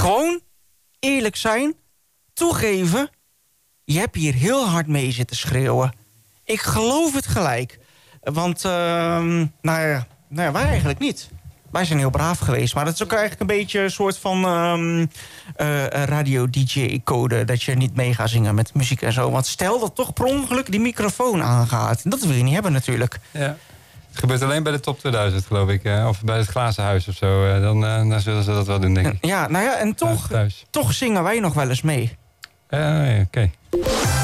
Gewoon eerlijk zijn, toegeven, je hebt hier heel hard mee zitten schreeuwen. Ik geloof het gelijk. Want, wij eigenlijk niet. Wij zijn heel braaf geweest. Maar dat is ook eigenlijk een beetje een soort van radio-dj-code. Dat je niet mee gaat zingen met muziek en zo. Want stel dat toch per ongeluk die microfoon aangaat. Dat wil je niet hebben natuurlijk. Ja. Het gebeurt alleen bij de top 2000, geloof ik. Of bij het Glazen Huis of zo. Dan zullen ze dat wel doen, denk ik. Ja, en toch zingen wij nog wel eens mee. Oké.